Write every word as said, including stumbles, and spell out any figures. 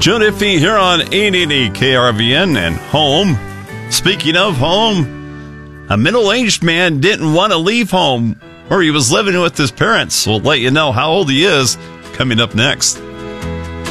Joe Diffie here on eight eighty K R V N and home. Speaking of home, a middle-aged man didn't want to leave home where he was living with his parents. We'll let you know how old he is coming up next.